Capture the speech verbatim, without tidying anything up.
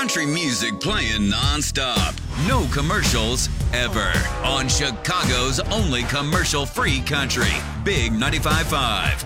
Country music playing nonstop. No commercials ever. On Chicago's only commercial-free country. Big ninety-five point five.